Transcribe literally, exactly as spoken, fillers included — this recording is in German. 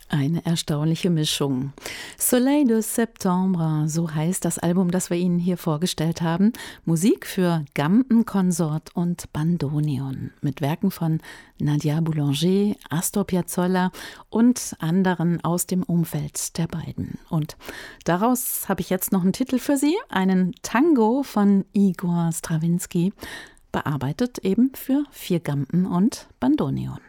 Eine erstaunliche Mischung. Soleil de Septembre, so heißt das Album, das wir Ihnen hier vorgestellt haben. Musik für Gampen Consort und Bandoneon mit Werken von Nadia Boulanger, Astor Piazzolla und anderen aus dem Umfeld der beiden. Und daraus habe ich jetzt noch einen Titel für Sie, einen Tango von Igor Strawinsky, bearbeitet eben für vier Gampen und Bandoneon.